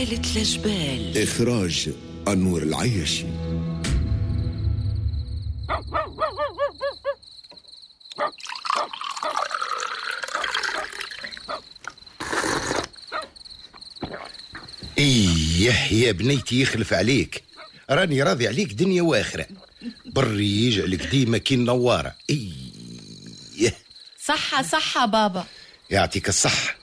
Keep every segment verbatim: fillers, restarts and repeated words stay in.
قالت لجبال. إخراج النور العياشي. إيه يا بنيتي يخلف عليك، راني راضي عليك دنيا واخرة، بري يجعلك ديما كي النوارة. إيه صحة صحة بابا، يعطيك الصحة.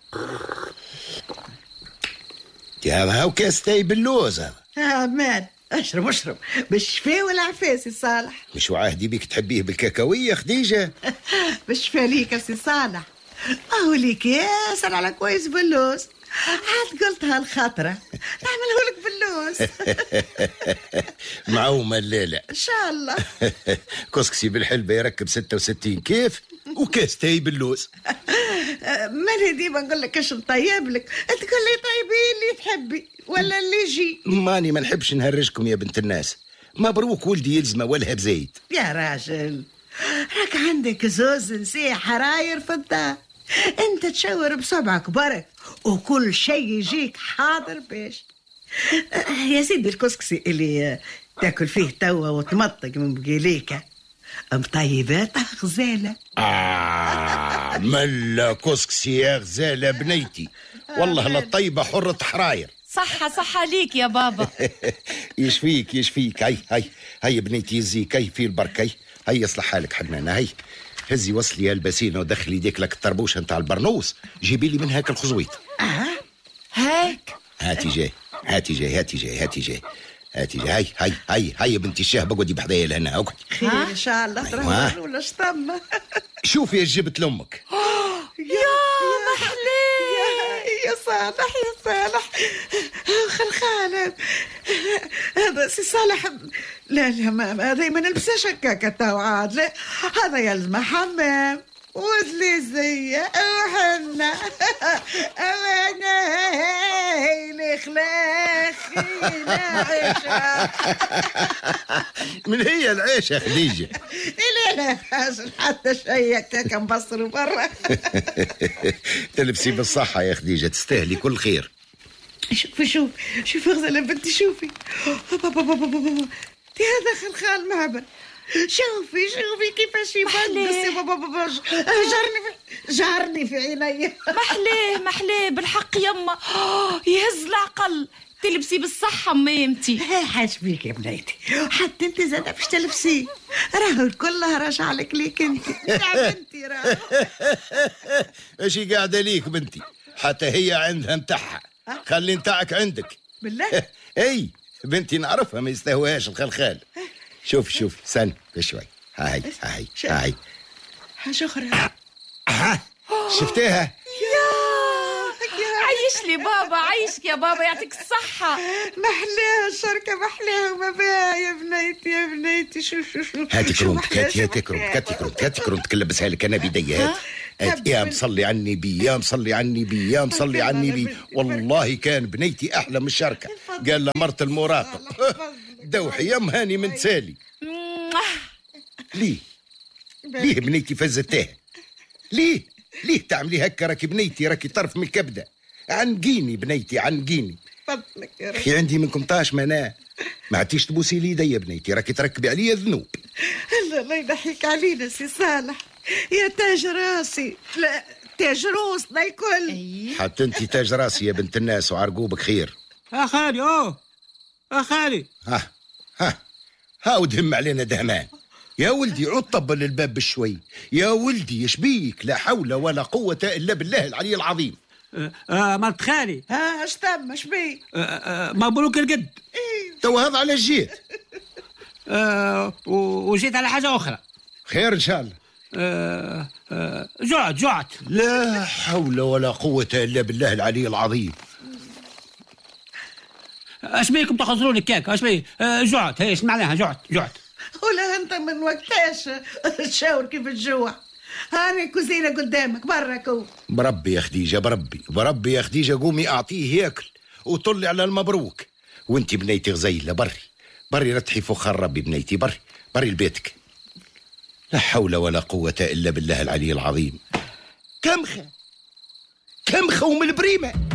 هذا هاو كاس تاي باللوز هذا. آه مان اشرب اشرب بالشفاء والعفاسي صالح. مش وعهدي بيك تحبيه بالكاكاوية خديجة؟ بالشفاء ليك يا سي صالح. اهو ليك ياسر على كويس باللوز، عاد قلتها الخطرة نعمله لك باللوز. معومة الليلة ان شاء الله. كسكسي بالحلبة يركب ستة وستين كيف، وكاس تاي باللوز. مالي ديما نقول لك اش نطيب لك، تقول لي طيبي اللي تحبي ولا اللي يجي. ماني ما نحبش نهرجكم يا بنت الناس، مبروك ولدي يلزمه ولها بزايد. يا راجل راك عندك زوز نسيح حراير في الدار، انت تشاور بصبعك برك وكل شيء يجيك حاضر باش. يا سيدي الكسكسي اللي تاكل فيه توا وتمطق من بقيليكه مطيباتها غزالة. آه ملا كسكسي يا غزالة بنيتي، والله لا طيبة حرة حراير. صحة صحة ليك يا بابا. يشفيك يشفيك. هاي هاي هاي بنيتي يزيك، هاي في البركة، هاي هاي يصلح حالك حنانة، هاي هزي وصلي البسينة ودخلي يديك لك الطربوشة نتاع البرنوس، جيبي لي من هاك الخزويت. أه هاك هاتي جاي هاتي جاي هاتي جاي هاتي جاي هاتي جاي. هاي هاي هاي هاي بنتي الشاه بقعدي بحذايا لهنا اقعدي. خير ان شاء الله. ترى ولا شطمة. شوفي ايش جبت لامك. يا محلي يا صالح يا صالح خلخالة هذا سي صالح. لا لا ما هذا ما نلبسش هكاكا تاو عاد، لا هذا يلزم حمام وزلي زي وحنا أوانا هيلي خلاخي العيشة. من هي العيشة خديجة؟ لا لا حتى شيء هكاكا مبصر برا. تلبسي بالصحة يا خديجة، تستاهلي كل خير. شوفي شوف شوفي غزالة بنتي شوفي هذا خلخال معبر. شوفي شوفي كيفاش يبلس جارني في جارني في عيني. محليه محليه بالحق يما يهز العقل. تلبسي بالصحة ميمتي. حاج بيك يا بنيتي، حتى انت زاده باش تلبسي، راهو كلها راجع لك ليك انت يا بنتي. راهو اشي قاعدة ليك بنتي، حتى هي عندها متاعها، خلي نتاعك عندك. بالله اي بنتي نعرفها ما يستهواش الخلخال. شوف شوف سن شوي. هاي هاي هاي حاجة أخرى. ها شفتيها؟ عيش لي بابا، عيشك يا بابا يعطيك الصحة. محلاها الشركة محلاها وما بها يا بنيتي يا بنيتي. شو شو شو هاتي كرونت كاتي هاتي كرونت كاتي كرونت كاتي كرونت كلبسها لك أنا بيدي. هات هات يا مصلي على النبي يا مصلي على النبي يا مصلي على النبي. والله كان بنيتي أحلى من الشركة. قال له مرت المراقب دوحي يا مهاني من تسالي. ليه ليه بنيتي فزتها؟ ليه ليه تعملي هكا؟ راكي بنيتي راكي طرف من الكبده. عنقيني بنيتي عنقيني. فضلك يا رب. اخي عندي منكم طاش مناه، ما عدتيش تبوسي لي يدي يا بنيتي، راكي تركبي عليا الذنوب. لا لا يضحك علينا سي صالح يا تاج راسي، لا تاج روسنا الكل. حتى انت تاج راسي يا بنت الناس وعرقوبك خير. يا خالي اوه يا خالي. ها ها ها ودهم علينا دهمان. يا ولدي عود طبل الباب بشوي. يا ولدي يشبيك؟ لا حول ولا قوة إلا بالله العلي العظيم. آه آه مرت خالي. ها اش تم اش بي؟ آه آه مبروك القد. تو هذا على جيت. آه وجيت على حاجة أخرى. خير إن شاء الله. آه آه جعت جعت. لا حول ولا قوة إلا بالله العلي العظيم. اش بيكم تخسرون الكيك؟ اش بي آه جعت. هي معناها جعت جعت. ولا انت من وقتاش تشاور كيف الجوع؟ هاني كوزينة قدامك بركو. بربي يا خديجة بربي بربي يا خديجة قومي أعطيه ياكل وطلي على المبروك. وانتي بنيتي غزيلة بري بري رتحي فخر ربي بنيتي بري بري لبيتك. لا حول ولا قوة إلا بالله العلي العظيم. كمخة كمخة ومن البريمة.